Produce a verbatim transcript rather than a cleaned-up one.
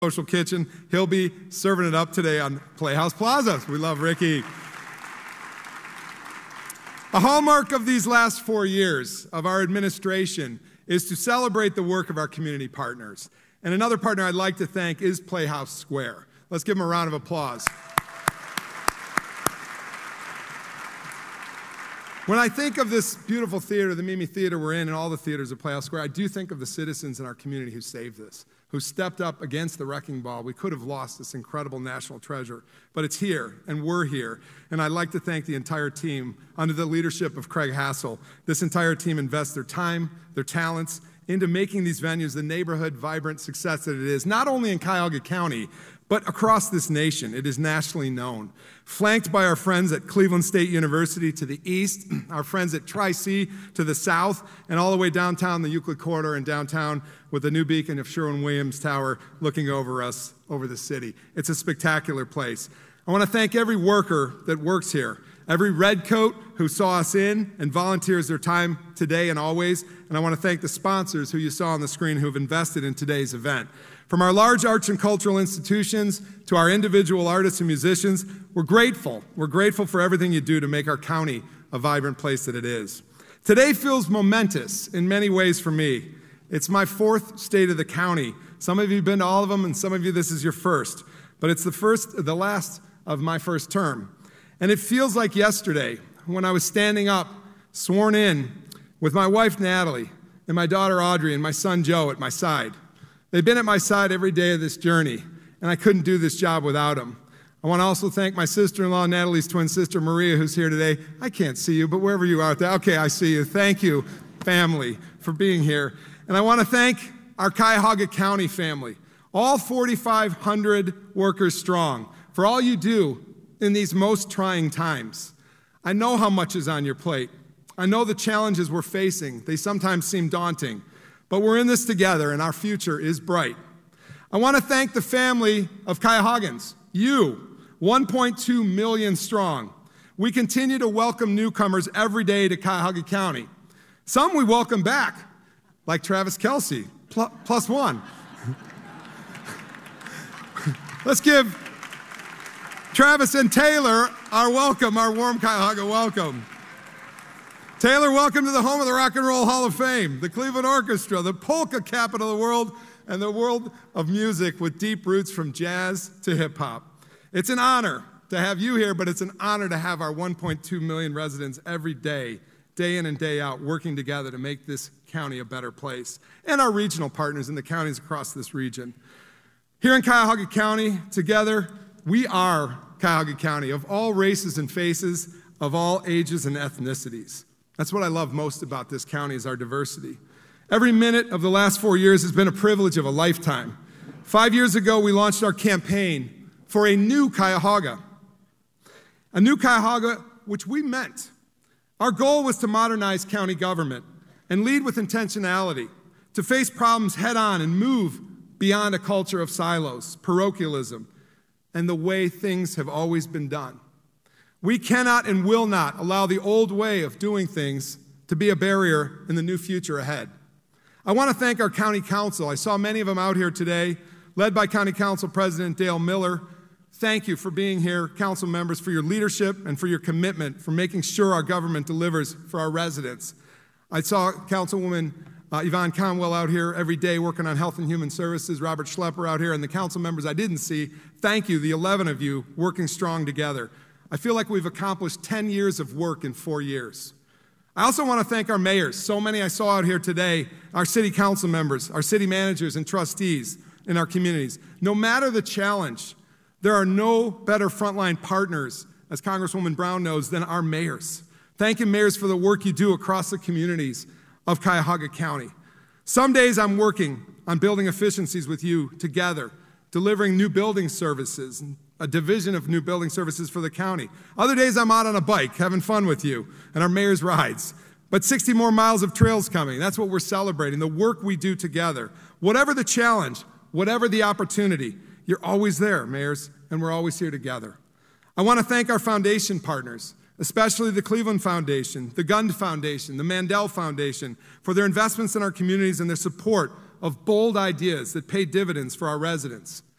Social Kitchen. He'll be serving it up today on Playhouse Plaza. We love Ricky. A hallmark of these last four years of our administration is to celebrate the work of our community partners. And another partner I'd like to thank is Playhouse Square. Let's give them a round of applause. When I think of this beautiful theater, the Mimi Theater we're in, and all the theaters at Playhouse Square, I do think of the citizens in our community who saved this, who stepped up against the wrecking ball. We could have lost this incredible national treasure, but it's here, and we're here. And I'd like to thank the entire team under the leadership of Craig Hassel. This entire team invests their time, their talents, into making these venues the neighborhood, vibrant success that it is, not only in Cuyahoga County, but across this nation. It is nationally known. Flanked by our friends at Cleveland State University to the east, our friends at Tri-C to the south, and all the way downtown the Euclid Corridor and downtown with the new beacon of Sherwin-Williams Tower looking over us, over the city. It's a spectacular place. I want to thank every worker that works here, every redcoat who saw us in and volunteers their time today and always, and I want to thank the sponsors who you saw on the screen who have invested in today's event. From our large arts and cultural institutions to our individual artists and musicians, we're grateful. We're grateful for everything you do to make our county a vibrant place that it is. Today feels momentous in many ways for me. It's my fourth state of the county. Some of you have been to all of them, and some of you this is your first. But it's the first, the last of my first term. And it feels like yesterday when I was standing up, sworn in, with my wife Natalie and my daughter Audrey and my son Joe at my side. They've been at my side every day of this journey, and I couldn't do this job without them. I want to also thank my sister-in-law, Natalie's twin sister, Maria, who's here today. I can't see you, but wherever you are out there, okay, I see you. Thank you, family, for being here. And I want to thank our Cuyahoga County family, all forty-five hundred workers strong, for all you do in these most trying times. I know how much is on your plate. I know the challenges we're facing. They sometimes seem daunting. But we're in this together, and our future is bright. I want to thank the family of Cuyahoggans, you, one point two million strong. We continue to welcome newcomers every day to Cuyahoga County. Some we welcome back, like Travis Kelsey, pl- plus one. Let's give Travis and Taylor our welcome, our warm Cuyahoga welcome. Taylor, welcome to the home of the Rock and Roll Hall of Fame, the Cleveland Orchestra, the polka capital of the world, and the world of music with deep roots from jazz to hip-hop. It's an honor to have you here, but it's an honor to have our one point two million residents every day, day in and day out, working together to make this county a better place, and our regional partners in the counties across this region. Here in Cuyahoga County, together, we are Cuyahoga County, of all races and faces, of all ages and ethnicities. That's what I love most about this county is our diversity. Every minute of the last four years has been a privilege of a lifetime. Five years ago, we launched our campaign for a new Cuyahoga. A new Cuyahoga, which we meant. Our goal was to modernize county government and lead with intentionality, to face problems head on and move beyond a culture of silos, parochialism, and the way things have always been done. We cannot and will not allow the old way of doing things to be a barrier in the new future ahead. I want to thank our county council. I saw many of them out here today, led by County Council President Dale Miller. Thank you for being here, council members, for your leadership and for your commitment, for making sure our government delivers for our residents. I saw Councilwoman uh, Yvonne Conwell out here every day working on Health and Human Services, Robert Schlepper out here, and the council members I didn't see. Thank you, the eleven of you, working strong together. I feel like we've accomplished ten years of work in four years. I also want to thank our mayors, so many I saw out here today, our city council members, our city managers and trustees in our communities. No matter the challenge, there are no better frontline partners, as Congresswoman Brown knows, than our mayors. Thank you, mayors, for the work you do across the communities of Cuyahoga County. Some days I'm working on building efficiencies with you together, delivering new building services, a division of new building services for the county. Other days I'm out on a bike having fun with you and our mayor's rides. But sixty more miles of trails coming. That's what we're celebrating, the work we do together. Whatever the challenge, whatever the opportunity, you're always there, mayors, and we're always here together. I want to thank our foundation partners, especially the Cleveland Foundation, the Gund Foundation, the Mandel Foundation, for their investments in our communities and their support of bold ideas that pay dividends for our residents.